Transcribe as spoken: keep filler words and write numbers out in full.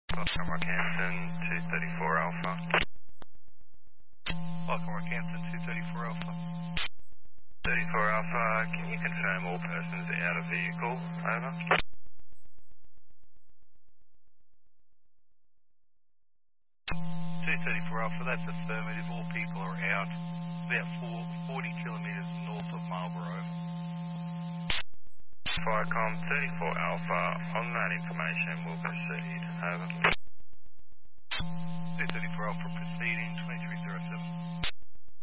Welcome, Rockhampton, two thirty-four Alpha. Welcome, Rockhampton, two thirty-four Alpha. thirty-four Alpha, can you confirm all persons out of vehicle? Over. two thirty-four Alpha, that's affirmative. All people are out about four, forty kilometres north of Marlborough. Firecom thirty-four Alpha, on that information will proceed. Over. two thirty-four Alpha proceeding, twenty-three